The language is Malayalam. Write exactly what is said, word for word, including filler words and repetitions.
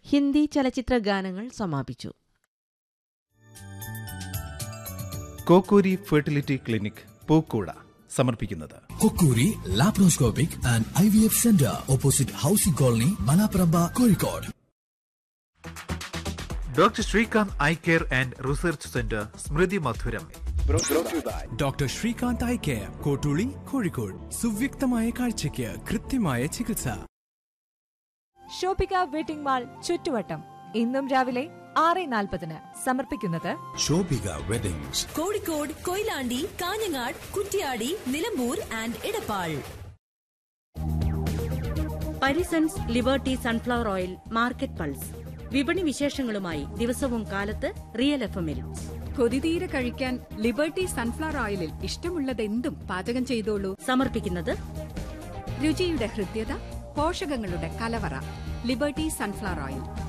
ഹിന്ദി ചലച്ചിത്ര ഗാനങ്ങൾ സമാപിച്ചു. കോക്കൂരി ഫെർട്ടിലിറ്റി ക്ലിനിക് പൂക്കൂട സമർപ്പിക്കുന്നത് കൊക്കൂരി laparoscopic and I V F centre, opposite housing colony, Malaparamba, Kozhikode. Doctor Srikanth eye care and research centre, സ്മൃതി മധുരം. Doctor Srikanth eye care, Kottooli, Kozhikode. സുവ്യക്തമായ കാഴ്ചയ്ക്ക് കൃത്യമായ ചികിത്സ. ഷോപ്പിക വെഡിംഗ് മാൾ ചുറ്റുവട്ടം ഇന്നും രാവിലെ ആറ് നാൽപ്പതിന് സമർപ്പിക്കുന്നത് Shoppika weddings, Kozhikode, Koyilandy, Kanhangad, Kuttiadi, Nilambur and Edappal. Parisons liberty sunflower oil market pulse. വിപണി വിശേഷങ്ങളുമായി ദിവസവും കാലത്ത് റിയൽ എഫ് എമ്മിൽ. കൊതിതീരെ കഴിക്കാൻ ലിബർട്ടി സൺഫ്ലവർ ഓയിലിൽ ഇഷ്ടമുള്ളതെന്തും പാചകം ചെയ്തോളൂ. സമർപ്പിക്കുന്നത് രുചിയുടെ ഹൃദ്യത, പോഷകങ്ങളുടെ കലവറ. Liberty sunflower oil.